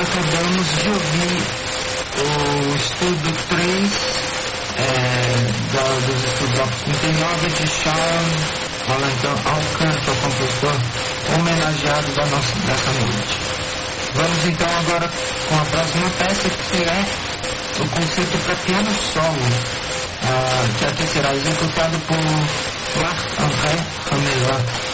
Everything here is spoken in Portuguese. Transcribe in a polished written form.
acabamos de ouvir o estudo 3 dos estudos Op. 39 de Charles Valentin Alcan, que é o compositor homenageado dessa noite. Vamos então agora com a próxima peça, que é o concerto para piano solo, que aqui será executado por Marc-André Ramelin.